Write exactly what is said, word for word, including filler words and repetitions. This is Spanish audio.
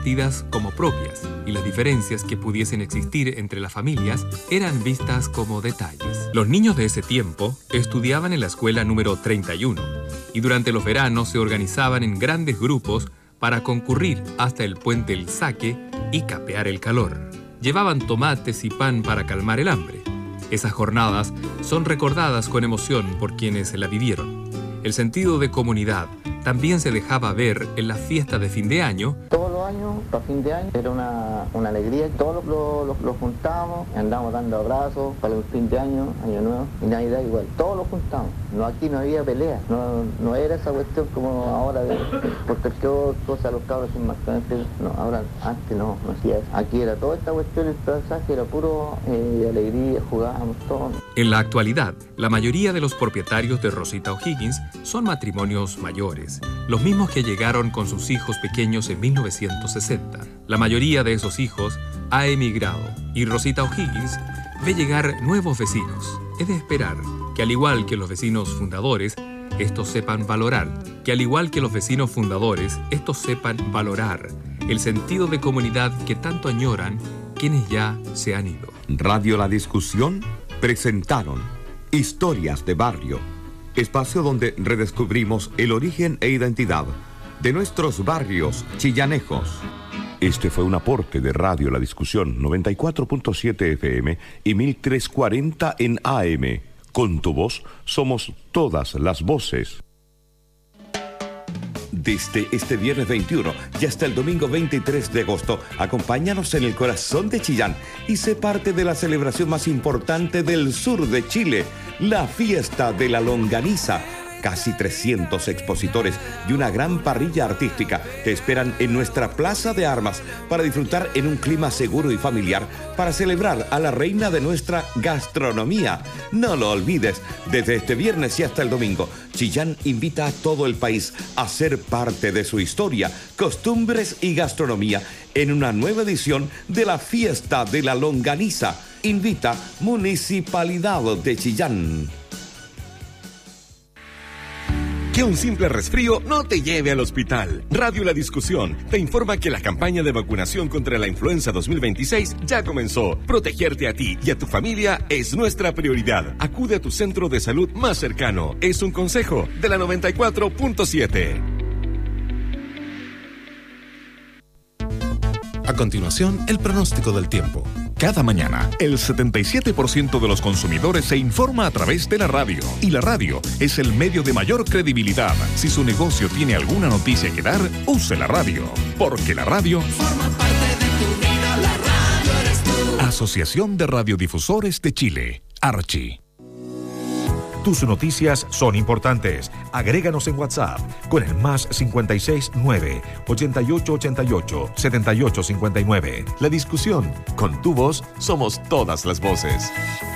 compartidas como propias, y las diferencias que pudiesen existir entre las familias eran vistas como detalles. Los niños de ese tiempo estudiaban en la escuela número treinta y uno, y durante los veranos se organizaban en grandes grupos para concurrir hasta el puente El Saque y capear el calor. Llevaban tomates y pan para calmar el hambre. Esas jornadas son recordadas con emoción por quienes la vivieron. El sentido de comunidad también se dejaba ver en la fiesta de fin de año. Todos los años, para fin de año, era una, una alegría. Todos los, los, los juntábamos, andábamos dando abrazos para el fin de año, año nuevo y Navidad igual. Todos los juntábamos. No, aquí no había pelea. No, no era esa cuestión como ahora de por cualquier cosa los cabros sin mascarilla. No, ahora antes no, no hacía eso. Aquí era toda esta cuestión, el pasaje era puro eh, alegría, jugábamos todos. En la actualidad, la mayoría de los propietarios de Rosita O'Higgins son matrimonios mayores, los mismos que llegaron con sus hijos pequeños en mil novecientos sesenta. La mayoría de esos hijos ha emigrado y Rosita O'Higgins ve llegar nuevos vecinos. Es de esperar que, al igual que los vecinos fundadores, estos sepan valorar, que al igual que los vecinos fundadores, estos sepan valorar el sentido de comunidad que tanto añoran quienes ya se han ido. Radio La Discusión presentaron Historias de Barrio, espacio donde redescubrimos el origen e identidad de nuestros barrios chillanejos. Este fue un aporte de Radio La Discusión noventa y cuatro punto siete F M y mil trescientos cuarenta en A M. Con tu voz somos todas las voces. Desde este viernes veintiuno y hasta el domingo veintitrés de agosto, acompáñanos en el corazón de Chillán y sé parte de la celebración más importante del sur de Chile, la Fiesta de la Longaniza. Casi trescientos expositores y una gran parrilla artística te esperan en nuestra Plaza de Armas para disfrutar en un clima seguro y familiar para celebrar a la reina de nuestra gastronomía. No lo olvides, desde este viernes y hasta el domingo, Chillán invita a todo el país a ser parte de su historia, costumbres y gastronomía en una nueva edición de la Fiesta de la Longaniza. Invita Municipalidad de Chillán. Que un simple resfrío no te lleve al hospital. Radio La Discusión te informa que la campaña de vacunación contra la influenza dos mil veintiséis ya comenzó. Protegerte a ti y a tu familia es nuestra prioridad. Acude a tu centro de salud más cercano. Es un consejo de la noventa y cuatro punto siete. A continuación, el pronóstico del tiempo. Cada mañana, el setenta y siete por ciento de los consumidores se informa a través de la radio. Y la radio es el medio de mayor credibilidad. Si su negocio tiene alguna noticia que dar, use la radio. Porque la radio forma parte de tu vida. La radio eres tú. Asociación de Radiodifusores de Chile, Archi. Tus noticias son importantes. Agréganos en WhatsApp con el más cincuenta y seis nueve, ochenta y ocho ochenta y ocho, setenta y ocho cincuenta y nueve. La Discusión. Con tu voz somos todas las voces.